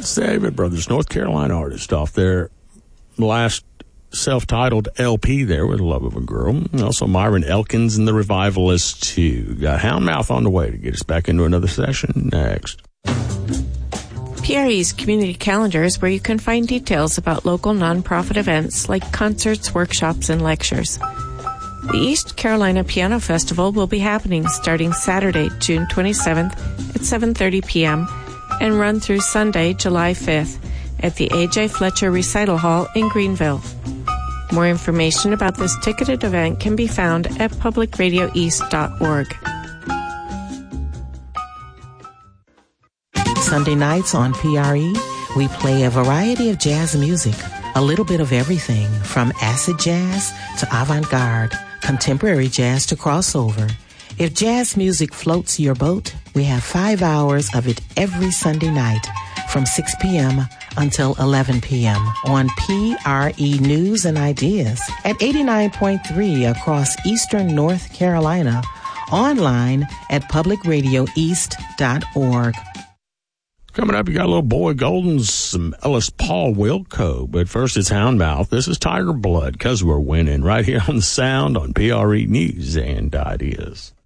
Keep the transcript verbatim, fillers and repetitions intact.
That's the Avett Brothers, North Carolina artist, off their last self-titled L P there with Love of a Girl. Also Myron Elkins and the Revivalists, too. Got Houndmouth on the way to get us back into another session next. P R E's community calendar is where you can find details about local nonprofit events like concerts, workshops, and lectures. The East Carolina Piano Festival will be happening starting Saturday, June twenty-seventh at seven thirty p.m. and run through Sunday, July fifth at the A J. Fletcher Recital Hall in Greenville. More information about this ticketed event can be found at public radio east dot org. Sunday nights on P R E, we play a variety of jazz music, a little bit of everything from acid jazz to avant-garde, contemporary jazz to crossover. If jazz music floats your boat, we have five hours of it every Sunday night from six p.m. until eleven p.m. on P R E News and Ideas at eighty-nine point three across eastern North Carolina, online at public radio east dot org. Coming up, you got a little Boy Golden's some Ellis Paul Wilco, but first it's Houndmouth. This is Tiger Blood, 'Cause We're Winning, right here on the Sound on P R E News and Ideas.